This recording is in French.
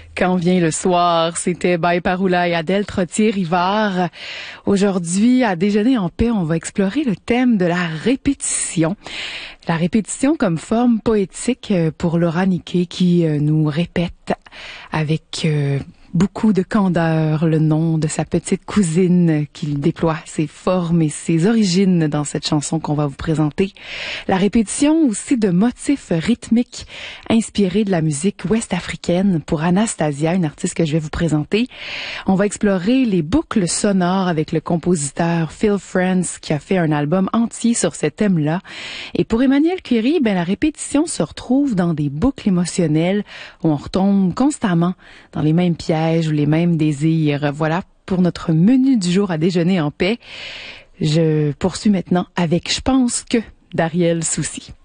Quand vient le soir, c'était By Paroula et Adèle Trottier-Rivard. Aujourd'hui, à Déjeuner en paix, on va explorer le thème de la répétition. La répétition comme forme poétique pour Laura Niquet qui nous répète avec beaucoup de candeur le nom de sa petite cousine qui déploie ses formes et ses origines dans cette chanson qu'on va vous présenter. La répétition aussi de motifs rythmiques inspirés de la musique ouest-africaine pour Anastasia, une artiste que je vais vous présenter. On va explorer les boucles sonores avec le compositeur Phil France qui a fait un album entier sur ce thème-là. Et pour Emmanuel Curie, la répétition se retrouve dans des boucles émotionnelles où on retombe constamment dans les mêmes pièges ou les mêmes désirs. Voilà pour notre menu du jour à Déjeuner en paix. Je poursuis maintenant avec Je pense que d'Ariel Soucy.